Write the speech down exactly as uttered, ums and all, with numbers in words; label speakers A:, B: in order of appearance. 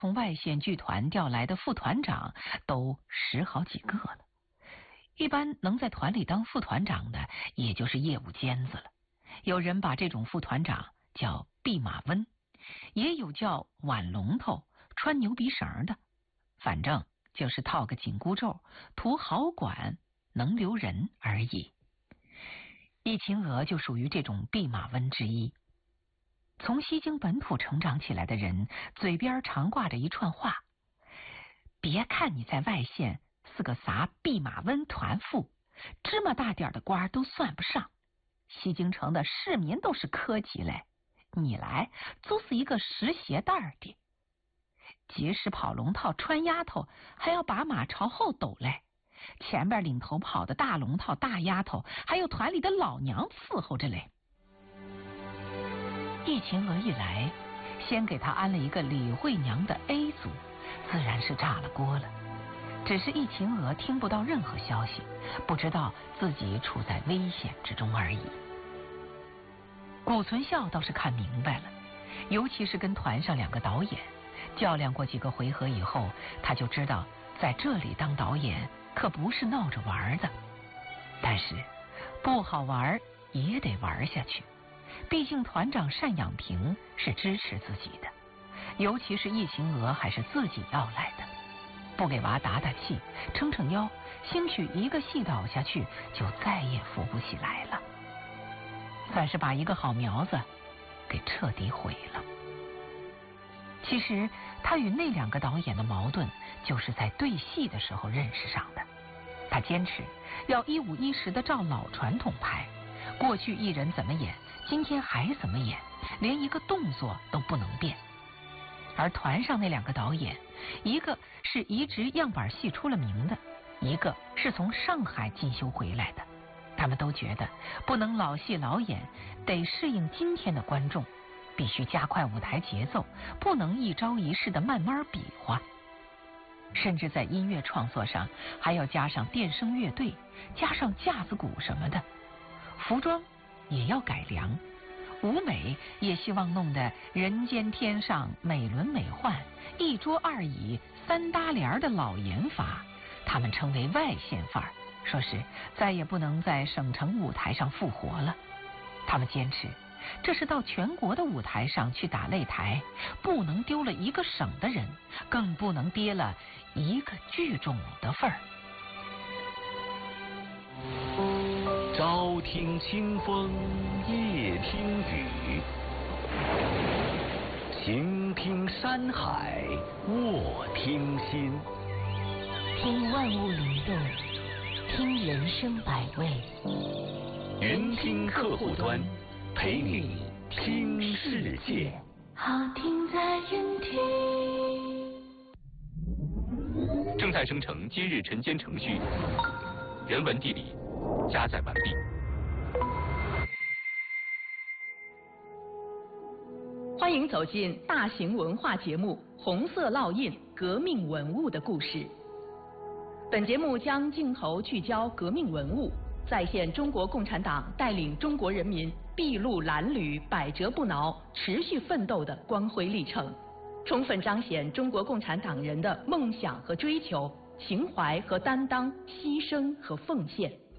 A: 从外县剧团调来的副团长都十好几个了。一般能在团里当副团长的，也就是业务尖子了。有人把这种副团长叫弼马温，也有叫挽龙头、穿牛鼻绳的，反正就是套个紧箍咒，图好管能留人而已。易秦娥就属于这种弼马温之一。从西京本土成长起来的人，嘴边常挂着一串话：别看你在外县是个啥弼马温团副，芝麻大点的官都算不上。西京城的市民都是科级嘞，你来就是一个拾鞋带的。即使跑龙套穿丫头，还要把马朝后抖嘞。前边领头跑的大龙套大丫头，还有团里的老娘伺候着嘞。易秦娥一来，先给他安了一个李慧娘的 A 组，自然是炸了锅了。只是易秦娥听不到任何消息，不知道自己处在危险之中而已。谷存孝倒是看明白了，尤其是跟团上两个导演较量过几个回合以后，他就知道在这里当导演可不是闹着玩的。但是不好玩也得玩下去，毕竟团长单养平是支持自己的，尤其是易秦娥还是自己要来的，不给娃打打气撑撑腰，兴许一个戏倒下去就再也扶不起来了，算是把一个好苗子给彻底毁了。其实他与那两个导演的矛盾就是在对戏的时候认识上的。他坚持要一五一十的照老传统拍，过去艺人怎么演，今天还怎么演，连一个动作都不能变。而团上那两个导演，一个是移植样板戏出了名的，一个是从上海进修回来的。他们都觉得不能老戏老演，得适应今天的观众，必须加快舞台节奏，不能一招一式的慢慢比划。甚至在音乐创作上还要加上电声乐队，加上架子鼓什么的，服装也要改良，舞美也希望弄得人间天上美轮美奂，一桌二椅三搭帘的老严法，他们称为外线范儿，说是再也不能在省城舞台上复活了。他们坚持这是到全国的舞台上去打擂台，不能丢了一个省的人，更不能跌了一个剧种的份儿。
B: 朝听清风，夜听雨，晴听山海，卧听心。
C: 听万物灵动，听人生百味。
B: 云听客户端，陪你听世界。
C: 好听在云听。
B: 正在生成今日晨间程序，人文地理加载完毕。
D: 欢迎走进大型文化节目《红色烙印：革命文物的故事》。本节目将镜头聚焦革命文物，再现中国共产党带领中国人民筚路蓝缕、百折不挠、持续奋斗的光辉历程，充分彰显中国共产党人的梦想和追求、情怀和担当、牺牲和奉献。